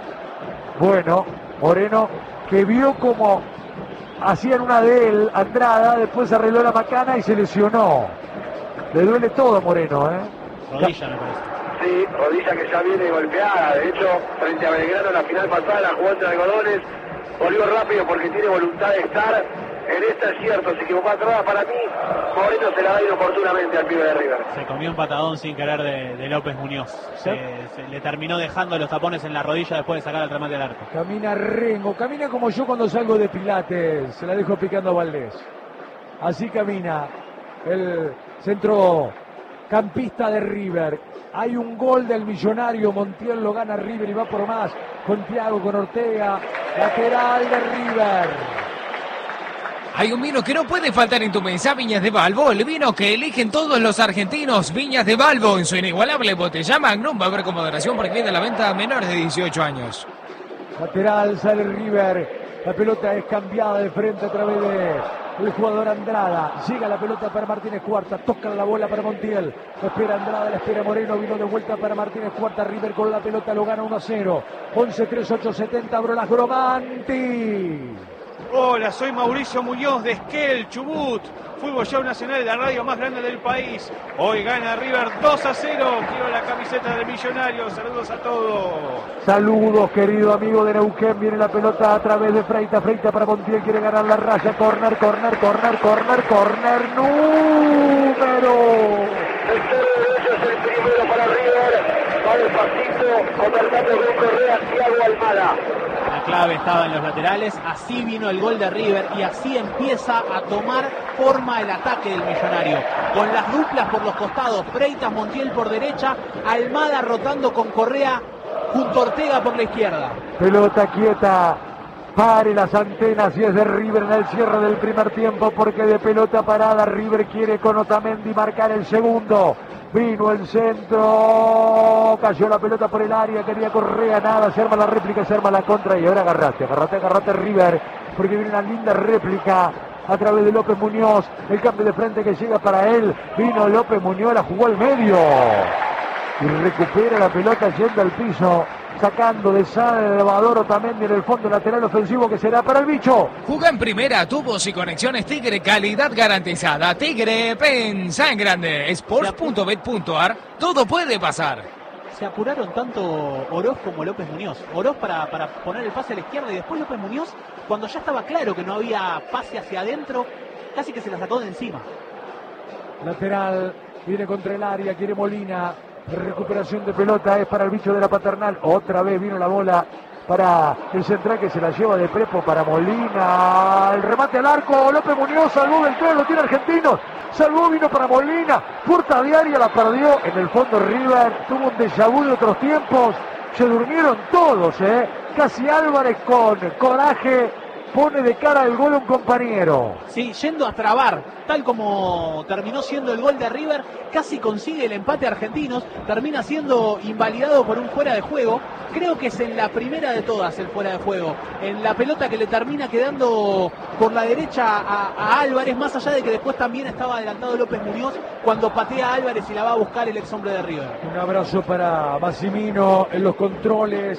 Bueno, Moreno, que vio como hacían una de él, Andrada, después arregló la macana y se lesionó. Le duele todo a Moreno, ¿eh? Rodilla, me parece. Sí, rodilla que ya viene golpeada. De hecho, frente a Belgrano en la final pasada, la jugó entre algodones. Volvió rápido porque tiene voluntad de estar. En esta es cierto, se equivocó atrás. Para mí, Moreno se la da inoportunamente al pibe de River. Se comió un patadón sin querer de, de López Muñoz. Se, se le terminó dejando los tapones en la rodilla después de sacar el remate del arco. Camina Rengo, camina como yo cuando salgo de Pilates. Se la dejo picando a Valdés. Así camina el centrocampista de River. Hay un gol del Millonario, Montiel lo gana River y va por más. Con Thiago, con Ortega, lateral de River. Hay un vino que no puede faltar en tu mesa, Viñas de Balbo, el vino que eligen todos los argentinos. Viñas de Balbo, en su inigualable botella Magnum, va a haber con moderación porque viene a la venta a menores de dieciocho años. Lateral, sale River, la pelota es cambiada de frente a través de el jugador Andrada. Llega la pelota para Martínez Cuarta, toca la bola para Montiel, espera Andrada, la espera Moreno, vino de vuelta para Martínez Cuarta. River con la pelota lo gana uno a cero. once, treinta y ocho, setenta, Brolas Gromanti. Hola, soy Mauricio Muñoz de Esquel, Chubut. Fútbol Show Nacional, la radio más grande del país. Hoy gana River dos a cero. Quiero la camiseta del Millonario. Saludos a todos. Saludos, querido amigo de Neuquén. Viene la pelota a través de Freitas. Freitas para Montiel. Quiere ganar la raya. Corner, corner, corner, corner, corner. Número. Sector derecho es el primero para River. Va despacito, conversando con Correa, Thiago Almada. La clave estaba en los laterales, así vino el gol de River y así empieza a tomar forma el ataque del Millonario. Con las duplas por los costados, Freitas, Montiel por derecha, Almada rotando con Correa junto a Ortega por la izquierda. Pelota quieta, pare las antenas y es de River en el cierre del primer tiempo porque de pelota parada River quiere con Otamendi marcar el segundo. Vino el centro, cayó la pelota por el área, quería Correa, nada, se arma la réplica, se arma la contra y ahora agarrate, agarrate, agarrate River, porque viene una linda réplica a través de López Muñoz, el cambio de frente que llega para él, vino López Muñoz, la jugó al medio y recupera la pelota yendo al piso, sacando de Salvador Otamendi en el fondo lateral ofensivo que será para el bicho. Juega en primera, tubos y conexiones Tigre, calidad garantizada. Tigre, pensa en grande. Sports punto bet punto ar, todo puede pasar. Se apuraron tanto Oroz como López Muñoz. Oroz para, para poner el pase a la izquierda y después López Muñoz, cuando ya estaba claro que no había pase hacia adentro, casi que se la sacó de encima. Lateral, viene contra el área, quiere Molina. Recuperación de pelota es para el bicho de la Paternal. Otra vez vino la bola para el central que se la lleva de Prepo para Molina. El remate al arco. López Muñoz salvó del tren, lo tiene Argentinos. Salvó, vino para Molina. Puerta diaria, la perdió. En el fondo River tuvo un déjà vu de otros tiempos. Se durmieron todos, ¿eh? Casi Álvarez con coraje pone de cara el gol a un compañero. Sí, yendo a trabar, tal como terminó siendo el gol de River, casi consigue el empate Argentinos, termina siendo invalidado por un fuera de juego. Creo que es en la primera de todas el fuera de juego, en la pelota que le termina quedando por la derecha a, a Álvarez, más allá de que después también estaba adelantado López Muñoz cuando patea a Álvarez y la va a buscar el ex hombre de River. Un abrazo para Massimino en los controles.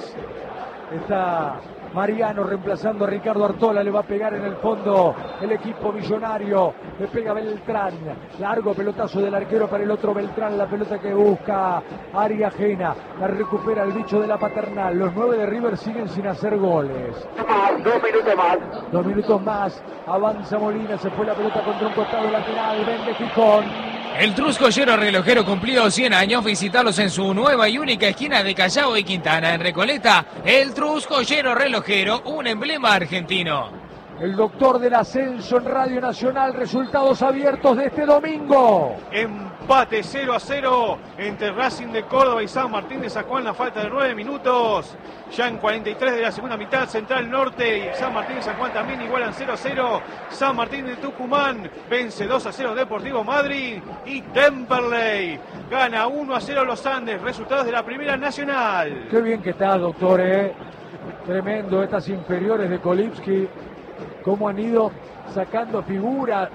Está Mariano reemplazando a Ricardo Artola, le va a pegar en el fondo el equipo millonario, le pega Beltrán, largo pelotazo del arquero para el otro Beltrán, la pelota que busca área ajena, la recupera el bicho de la Paternal. Los nueve de River siguen sin hacer goles. Dos minutos más. Dos minutos más, avanza Molina, se fue la pelota contra un costado lateral, vende Gijón. El Truscollero Relojero cumplió cien años. Visitarlos en su nueva y única esquina de Callao y Quintana. En Recoleta, el Truscollero Relojero, un emblema argentino. El doctor del ascenso en Radio Nacional, resultados abiertos de este domingo. Empate cero a cero entre Racing de Córdoba y San Martín de San Juan, la falta de nueve minutos. Ya en cuarenta y tres de la segunda mitad, Central Norte y San Martín de San Juan también igualan cero a cero. San Martín de Tucumán vence dos a cero Deportivo Madrid y Temperley gana uno a cero Los Andes. Resultados de la Primera Nacional. Qué bien que está, doctor, ¿eh? Tremendo estas inferiores de Kolipski. Cómo han ido sacando figura.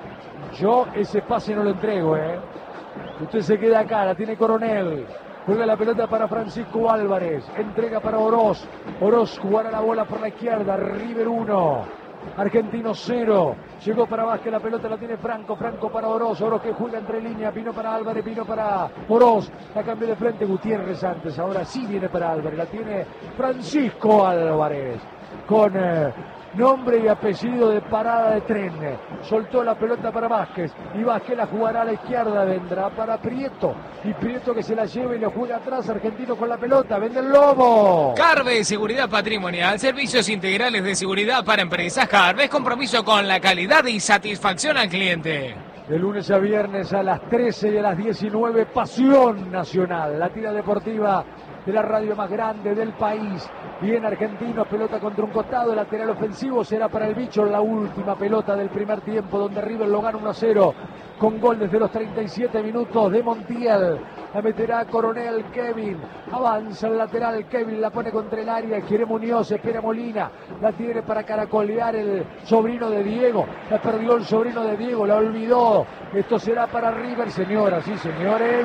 Yo ese pase no lo entrego, ¿eh? Usted se queda acá, la tiene Coronel. Juega la pelota para Francisco Álvarez. Entrega para Oroz. Oroz jugará la bola por la izquierda. River uno. Argentino cero. Llegó para Vázquez, la pelota la tiene Franco. Franco para Oroz. Oroz que juega entre líneas. Vino para Álvarez, vino para Oroz. La cambió de frente Gutiérrez antes. Ahora sí viene para Álvarez. La tiene Francisco Álvarez. Con... Eh, nombre y apellido de parada de tren. Soltó la pelota para Vázquez y Vázquez la jugará a la izquierda, vendrá para Prieto y Prieto que se la lleva y le juega atrás. Argentino con la pelota, vende el Lobo. Carve Seguridad Patrimonial, servicios integrales de seguridad para empresas. Carve, compromiso con la calidad y satisfacción al cliente. De lunes a viernes a las trece y a las diecinueve, Pasión Nacional, la tira deportiva de la radio más grande del país. Bien Argentinos, pelota contra un costado, lateral ofensivo será para el bicho, la última pelota del primer tiempo donde River lo gana uno a cero con gol desde los treinta y siete minutos de Montiel. La meterá Coronel Kevin, avanza el lateral Kevin, la pone contra el área, quiere Muñoz, espera Molina, la tiene para caracolear el sobrino de Diego, la perdió el sobrino de Diego, la olvidó. Esto será para River, señoras y señores.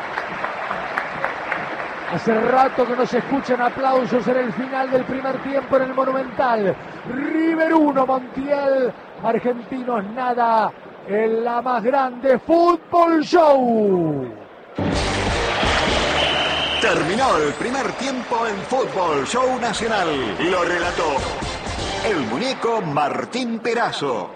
Hace rato que no se escuchan aplausos en el final del primer tiempo en el Monumental. River uno, Montiel, Argentinos nada, en la más grande Fútbol Show. Terminó el primer tiempo en Fútbol Show Nacional. Lo relató el muñeco Martín Perazo.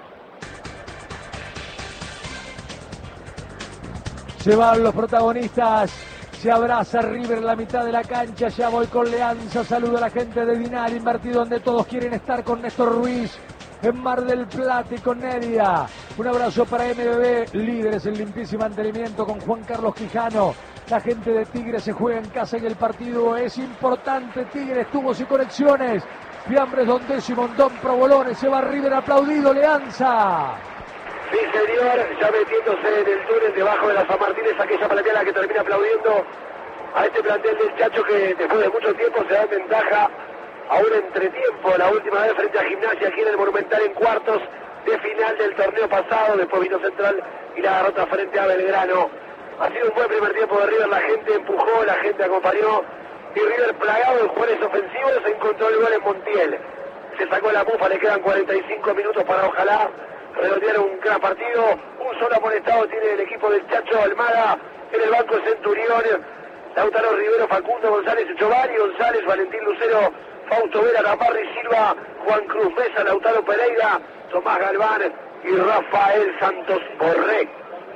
Se van los protagonistas. Se abraza River en la mitad de la cancha, ya voy con Leanza, saludo a la gente de Dinari, invertido donde todos quieren estar con Néstor Ruiz, en Mar del Plata y con Neria. Un abrazo para M B B, líderes en limpieza y mantenimiento con Juan Carlos Quijano. La gente de Tigres se juega en casa y el partido es importante. Tigres, tubos y conexiones. Fiambres, Don Décimo, Don Provolones, se va River aplaudido, Leanza. Sí, señor, ya metiéndose en el túnel debajo de la San Martín, es aquella platea que termina aplaudiendo a este plantel del Chacho que después de mucho tiempo se da en ventaja a un entretiempo, la última vez frente a Gimnasia aquí en el Monumental en cuartos, de final del torneo pasado. Después vino Central y la derrota frente a Belgrano. Ha sido un buen primer tiempo de River, la gente empujó, la gente acompañó. Y River, plagado de jugadores ofensivos, encontró el gol en Montiel. Se sacó la mufa, le quedan cuarenta y cinco minutos para ojalá redondear un gran partido. Un solo amonestado tiene el equipo del Chacho Almada. En el banco Centurión, Lautaro Rivero, Facundo González, Giovanni González, Valentín Lucero, Fausto Vera, Gamarri Silva, Juan Cruz Mesa, Lautaro Pereira, Tomás Galván y Rafael Santos Borré.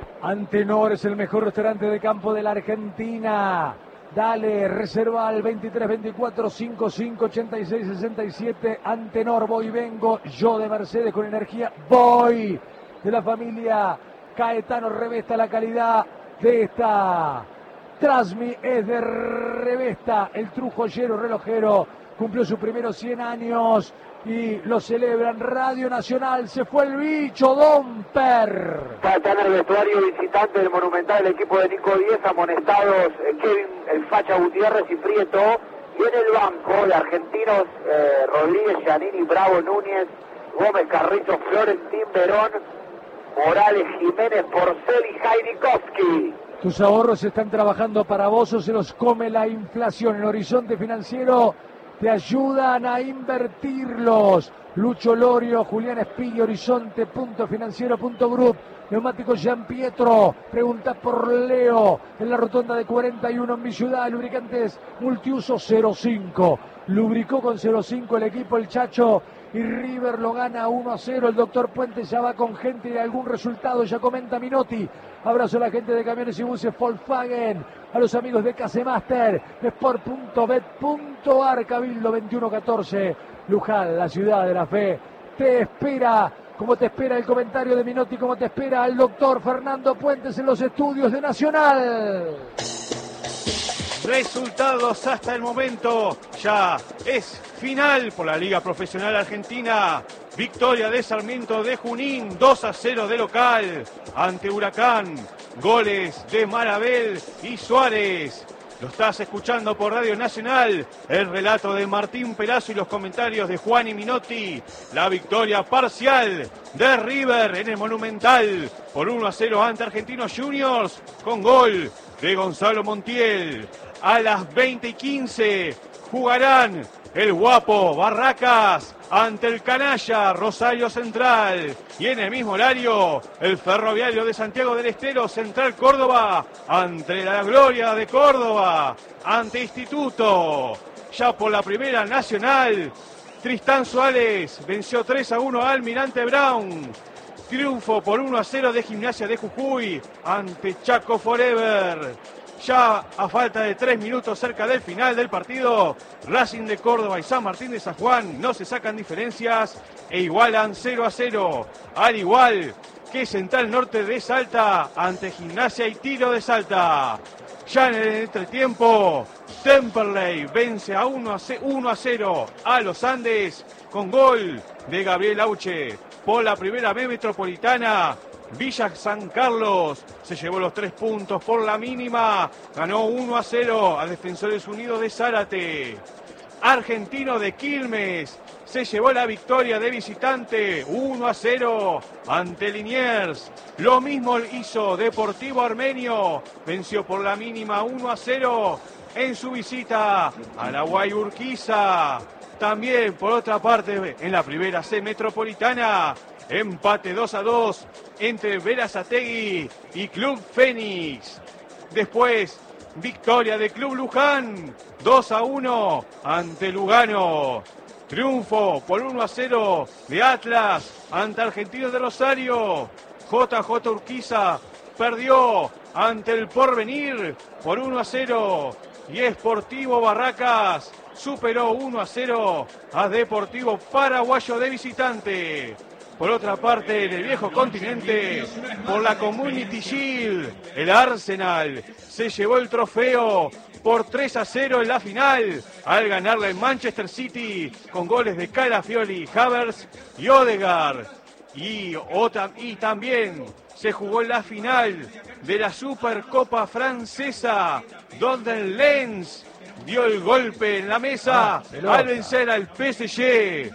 Antenor es el mejor restaurante de campo de la Argentina. Dale, reserva al veintitrés veinticuatro cincuenta y cinco ochenta y seis sesenta y siete. Antenor, voy, vengo, yo de Mercedes con energía, voy. De la familia Caetano Revesta, la calidad de esta Trasmi es de Revesta. El trujoyero relojero cumplió sus primeros cien años y lo celebran. Radio Nacional, se fue el bicho, Domper. Está en el vestuario visitante del Monumental el equipo de Nico Díez, amonestados eh, Kevin el Facha Gutiérrez y Prieto. Y en el banco de argentinos, eh, Rodríguez, Giannini, Bravo, Núñez, Gómez, Carrizo, Florentín, Verón, Morales, Jiménez, Porcel y Jaidikovsky. Tus ahorros están trabajando para vos o se los come la inflación. El horizonte financiero te ayudan a invertirlos. Lucho Lorio, Julián Espigui, horizonte punto financiero punto group. Neumáticos Gian Pietro, pregunta por Leo, en la rotonda de cuarenta y uno en mi ciudad. Lubricantes multiuso cero cinco. Lubricó con cero cinco el equipo, el Chacho, y River lo gana uno a cero. El doctor Puente ya va con gente de algún resultado, ya comenta Minotti. Abrazo a la gente de Camiones y Buses Volkswagen, a los amigos de Casemaster, sport punto bet punto ar, Cabildo veintiuno catorce, Luján, la ciudad de la fe, te espera, como te espera el comentario de Minotti, como te espera el doctor Fernando Puentes en los estudios de Nacional. Resultados hasta el momento, ya es final por la Liga Profesional Argentina. Victoria de Sarmiento de Junín, dos a cero de local ante Huracán. Goles de Marabel y Suárez. Lo estás escuchando por Radio Nacional. El relato de Martín Perazo y los comentarios de Juan y Minotti. La victoria parcial de River en el Monumental por uno a cero ante Argentinos Juniors con gol de Gonzalo Montiel. A las veinte y quince jugarán el Guapo Barracas ante el Canalla Rosario Central. Y en el mismo horario, el Ferroviario de Santiago del Estero Central Córdoba ante la Gloria de Córdoba, ante Instituto. Ya por la Primera Nacional, Tristán Suárez venció tres a uno a Almirante Brown. Triunfo por uno a cero de Gimnasia de Jujuy ante Chaco Forever. Ya a falta de tres minutos cerca del final del partido, Racing de Córdoba y San Martín de San Juan no se sacan diferencias e igualan cero a cero, al igual que Central Norte de Salta ante Gimnasia y Tiro de Salta. Ya en el entretiempo, Temperley vence a uno a cero a los Andes con gol de Gabriel Auche. Por la Primera B Metropolitana, Villa San Carlos se llevó los tres puntos por la mínima, ganó uno a cero a Defensores Unidos de Zárate. Argentino de Quilmes se llevó la victoria de visitante uno a cero ante Liniers. Lo mismo hizo Deportivo Armenio, venció por la mínima uno a cero en su visita a la Guayurquiza. También por otra parte en la Primera C Metropolitana, empate dos a dos entre Berazategui y Club Fénix. Después, victoria de Club Luján, dos a uno ante Lugano. Triunfo por uno a cero de Atlas ante Argentinos de Rosario. J J Urquiza perdió ante el Porvenir por uno a cero. Y Sportivo Barracas superó uno a cero a Deportivo Paraguayo de visitante. Por otra parte, en el viejo continente, por la Community Shield, el Arsenal se llevó el trofeo por tres a cero en la final, al ganarle en Manchester City con goles de Calafiori, Havertz y Odegaard. Y, otra, y también se jugó en la final de la Supercopa Francesa, donde el Lens dio el golpe en la mesa ah, al vencer al P S G.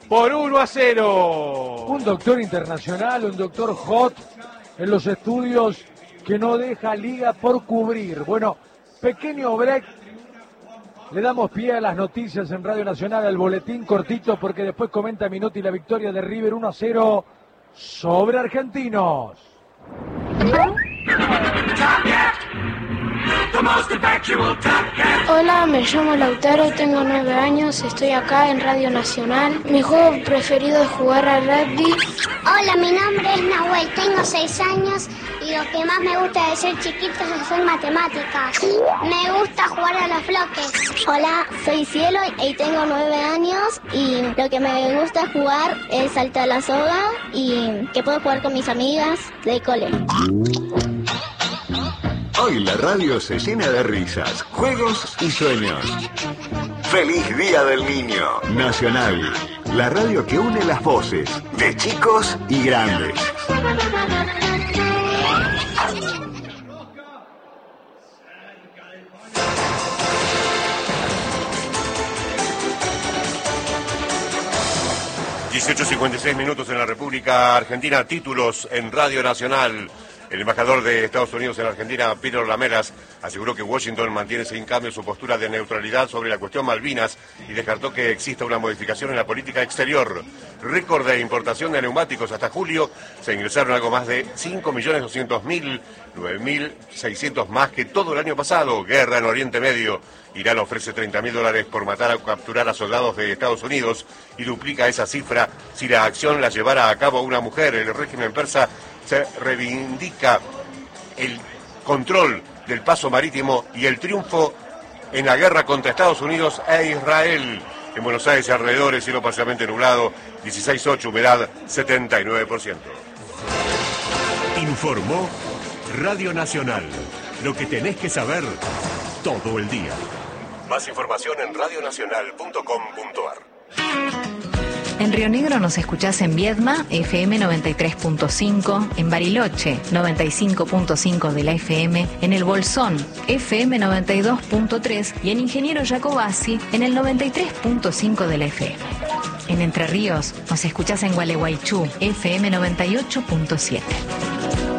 por uno a cero. Un doctor internacional, un doctor hot en los estudios que no deja liga por cubrir. Bueno, pequeño break. Le damos pie a las noticias en Radio Nacional, al boletín cortito, porque después comenta Minotti la victoria de River uno a cero sobre Argentinos. Hola, me llamo Lautaro, tengo nueve años, estoy acá en Radio Nacional. Mi juego preferido es jugar al rugby. Hola, mi nombre es Nahuel, tengo seis años y lo que más me gusta de ser chiquito es hacer matemáticas. Me gusta jugar a los bloques. Hola, soy Cielo y tengo nueve años y lo que me gusta jugar es saltar la soga y que puedo jugar con mis amigas de cole. Hoy la radio se llena de risas, juegos y sueños. ¡Feliz Día del Niño! Nacional, la radio que une las voces de chicos y grandes. dieciocho cincuenta y seis minutos en la República Argentina, títulos en Radio Nacional. El embajador de Estados Unidos en Argentina, Peter Lamelas, aseguró que Washington mantiene sin cambio su postura de neutralidad sobre la cuestión Malvinas y descartó que exista una modificación en la política exterior. Récord de importación de neumáticos hasta julio, se ingresaron algo más de cinco millones doscientos mil, nueve mil seiscientos más que todo el año pasado. Guerra en Oriente Medio. Irán ofrece treinta mil dólares por matar o capturar a soldados de Estados Unidos y duplica esa cifra si la acción la llevara a cabo una mujer. El régimen persa se reivindica el control del paso marítimo y el triunfo en la guerra contra Estados Unidos e Israel. En Buenos Aires y alrededores, cielo parcialmente nublado, dieciséis ocho, humedad setenta y nueve por ciento. Informó Radio Nacional. Lo que tenés que saber todo el día. Más información en radio nacional punto com punto a r. En Río Negro nos escuchás en Viedma, F M noventa y tres punto cinco, en Bariloche, noventa y cinco punto cinco de la F M, en El Bolsón, F M noventa y dos punto tres y en Ingeniero Jacobasi, en el noventa y tres punto cinco de la F M. En Entre Ríos nos escuchás en Gualeguaychú, F M noventa y ocho punto siete.